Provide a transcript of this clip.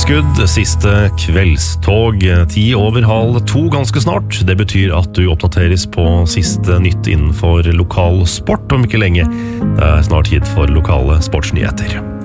Tilskudd, siste kveldstog, 1:10 ganske snart. Det betyr at du oppdateres på siste nytt innenfor lokal sport om ikke lenge. Det snart tid for lokale sportsnyheter.